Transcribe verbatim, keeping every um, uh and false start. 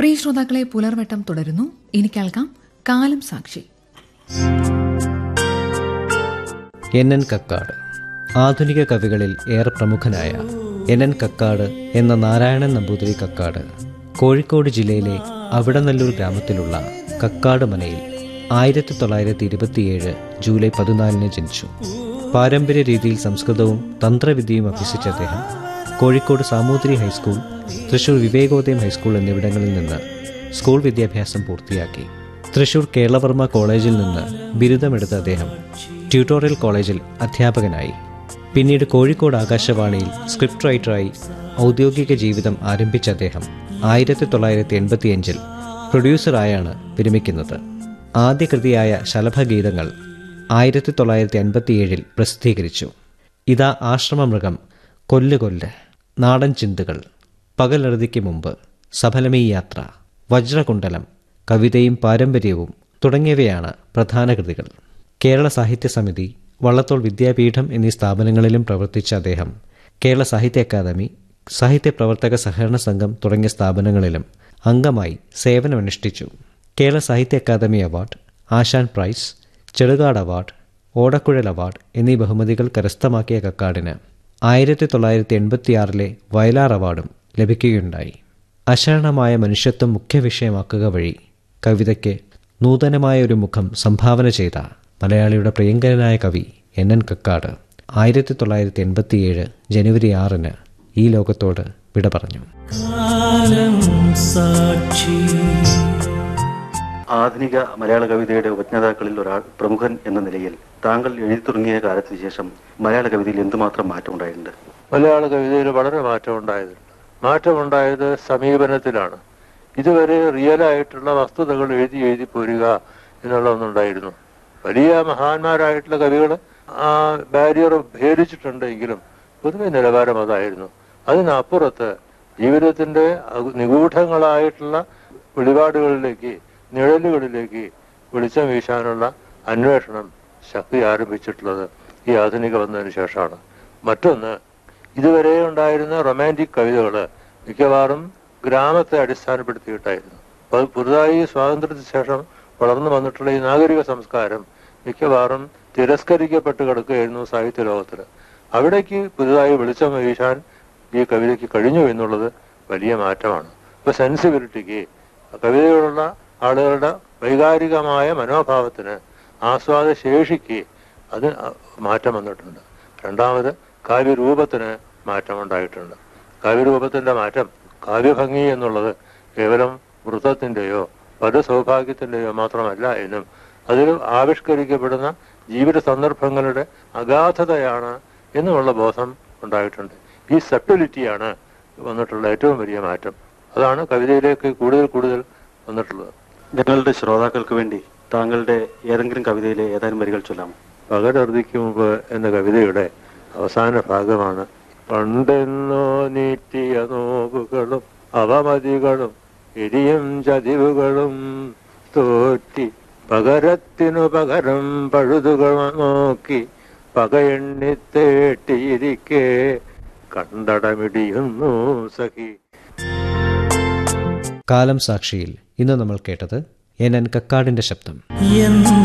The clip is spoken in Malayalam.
പ്രിയ ശ്രോതാക്കളെ, പുലർവട്ടം തുടരുന്നു. ഇനി കേൾക്കാം കാലം സാക്ഷി. N N Kakkad. ആധുനിക കവികളിൽ ഏറെ പ്രമുഖനായ എൻ എൻ കക്കാട് എന്ന നാരായണൻ നമ്പൂതിരി കക്കാട് കോഴിക്കോട് ജില്ലയിലെ അവിടനല്ലൂർ ഗ്രാമത്തിലുള്ള കക്കാട് മനയിൽ ആയിരത്തി തൊള്ളായിരത്തി ഇരുപത്തിയേഴ് ജൂലൈ പതിനാലിന് ജനിച്ചു. പാരമ്പര്യ രീതിയിൽ സംസ്കൃതവും തന്ത്രവിദ്യയും അഭ്യസിച്ച അദ്ദേഹം കോഴിക്കോട് സാമൂതിരി ഹൈസ്കൂൾ, തൃശൂർ വിവേകോദയം ഹൈസ്കൂൾ എന്നിവിടങ്ങളിൽ നിന്ന് സ്കൂൾ വിദ്യാഭ്യാസം പൂർത്തിയാക്കി. തൃശൂർ കേരളവർമ്മ കോളേജിൽ നിന്ന് ബിരുദമെടുത്ത അദ്ദേഹം ട്യൂട്ടോറിയൽ കോളേജിൽ അധ്യാപകനായി. പിന്നീട് കോഴിക്കോട് ആകാശവാണിയിൽ സ്ക്രിപ്റ്റ് റൈറ്ററായി ഔദ്യോഗിക ജീവിതം ആരംഭിച്ച അദ്ദേഹം ആയിരത്തി തൊള്ളായിരത്തി എൺപത്തിയഞ്ചിൽ പ്രൊഡ്യൂസറായാണ് വിരമിക്കുന്നത്. ആദ്യ കൃതിയായ ശലഭഗീതങ്ങൾ ആയിരത്തി തൊള്ളായിരത്തി അൻപത്തിയേഴിൽ പ്രസിദ്ധീകരിച്ചു. ഇതാ ആശ്രമമൃഗം, കൊല്ല് കൊല്ല്, നാടൻ ചിന്തുകൾ, പകലറുതിക്ക് മുമ്പ്, സഫലമീ യാത്ര, വജ്രകുണ്ഡലം, കവിതയും പാരമ്പര്യവും തുടങ്ങിയവയാണ് പ്രധാന കൃതികൾ. കേരള സാഹിത്യ സമിതി, വള്ളത്തോൾ വിദ്യാപീഠം എന്നീ സ്ഥാപനങ്ങളിലും പ്രവർത്തിച്ച അദ്ദേഹം കേരള സാഹിത്യ അക്കാദമി, സാഹിത്യ പ്രവർത്തക സഹകരണ സംഘം തുടങ്ങിയ സ്ഥാപനങ്ങളിലും അംഗമായി സേവനമനുഷ്ഠിച്ചു. കേരള സാഹിത്യ അക്കാദമി അവാർഡ്, ആശാൻ പ്രൈസ്, ചെറുകാട് അവാർഡ്, ഓടക്കുഴൽ അവാർഡ് എന്നീ ബഹുമതികൾ കരസ്ഥമാക്കിയ കക്കാടിന് ആയിരത്തി തൊള്ളായിരത്തി എൺപത്തിയാറിലെ വയലാർ അവാർഡും ലഭിക്കുകയുണ്ടായി. അശരണമായ മനുഷ്യത്വം മുഖ്യ വിഷയമാക്കുക വഴി കവിതയ്ക്ക് നൂതനമായ ഒരു മുഖം സംഭാവന ചെയ്ത മലയാളിയുടെ പ്രിയങ്കരനായ കവി എൻ എൻ കക്കാട് ആയിരത്തി തൊള്ളായിരത്തി എൺപത്തിയേഴ് ജനുവരി ആറിന് ഈ ലോകത്തോട് വിട പറഞ്ഞു. ആധുനിക മലയാള കവിതയുടെ ഉപജ്ഞാതാക്കളിൽ ഒരാൾ, പ്രമുഖൻ എന്ന നിലയിൽ താങ്കൾ എഴുതി തുടങ്ങിയ കാലത്തിന് ശേഷം മലയാള കവിതയിൽ എന്തുമാത്രം മാറ്റമുണ്ടായിട്ടുണ്ട്? മലയാള കവിതയിൽ വളരെ മാറ്റമുണ്ടായത് മാറ്റമുണ്ടായത് സമീപനത്തിലാണ്. ഇതുവരെ റിയലായിട്ടുള്ള വസ്തുതകൾ എഴുതി എഴുതി പോരുക എന്നുള്ള ഒന്നുണ്ടായിരുന്നു. വലിയ മഹാന്മാരായിട്ടുള്ള കവികൾ ആ ബാരിയർ ഭേദിച്ചിട്ടുണ്ടെങ്കിലും പൊതുവെ നിലവാരം അതായിരുന്നു. അതിനപ്പുറത്ത് ജീവിതത്തിന്റെ നിഗൂഢങ്ങളായിട്ടുള്ള വെളിപാടുകളിലേക്ക്, നിഴലുകളിലേക്ക് വെളിച്ചം വീശാനുള്ള അന്വേഷണം ശക്തി ആരംഭിച്ചിട്ടുള്ളത് ഈ ആധുനിക വന്നതിന് ശേഷമാണ്. മറ്റൊന്ന്, ഇതുവരെ ഉണ്ടായിരുന്ന റൊമാൻറ്റിക് കവിതകൾ മിക്കവാറും ഗ്രാമത്തെ അടിസ്ഥാനപ്പെടുത്തിയിട്ടായിരുന്നു. പുതുതായി സ്വാതന്ത്ര്യത്തിന് ശേഷം വളർന്നു വന്നിട്ടുള്ള ഈ നാഗരിക സംസ്കാരം മിക്കവാറും തിരസ്കരിക്കപ്പെട്ട് കിടക്കുകയായിരുന്നു സാഹിത്യ ലോകത്തിൽ. അവിടേക്ക് പുതുതായി വെളിച്ചം വീശാൻ ഈ കവിതയ്ക്ക് കഴിഞ്ഞു എന്നുള്ളത് വലിയ മാറ്റമാണ്. ഇപ്പൊ സെൻസിബിലിറ്റിക്ക്, കവിതയോടുള്ള ആളുകളുടെ വൈകാരികമായ മനോഭാവത്തിന്, ആസ്വാദശേഷിക്ക് അത് മാറ്റം വന്നിട്ടുണ്ട്. രണ്ടാമത്, കാവ്യരൂപത്തിന് മാറ്റമുണ്ടായിട്ടുണ്ട്. കാവ്യരൂപത്തിന്റെ മാറ്റം, കാവ്യഭംഗി എന്നുള്ളത് കേവലം വൃത്തത്തിൻ്റെയോ പദസൗഭാഗ്യത്തിൻ്റെയോ മാത്രമല്ല എന്നും അതിൽ ആവിഷ്കരിക്കപ്പെടുന്ന ജീവിത സന്ദർഭങ്ങളുടെ അഗാധതയാണ് എന്നുമുള്ള ബോധം ഉണ്ടായിട്ടുണ്ട്. ഈ സബ്റ്റിലിറ്റിയാണ് വന്നിട്ടുള്ള ഏറ്റവും വലിയ മാറ്റം. അതാണ് കവിതയിലേക്ക് കൂടുതൽ കൂടുതൽ വന്നിട്ടുള്ളത്. ജനങ്ങളുടെ ശ്രോതാക്കൾക്ക് വേണ്ടി താങ്കളുടെ ഏതെങ്കിലും കവിതയിലെ ഏതാനും വരികൾ ചൊല്ലാമോ? പകലറുതിക്ക് മുമ്പ് എന്ന കവിതയുടെ അവസാന ഭാഗമാണ്. പണ്ടെന്നോ നീട്ടിയ നോവുകളും അവമതികളും എരിയും ചതിവുകളും തോറ്റി പകരത്തിനു പകരം പഴുതുകൾ നോക്കി പകയെണ്ണിത്തേട്ടിയിരിക്കെ കണ്ടടമിടിയുന്നു സഖി. കാലം സാക്ഷിയിൽ ഇന്ന് നമ്മൾ കേട്ടത് എൻ എൻ കക്കാടിന്റെ ശബ്ദം.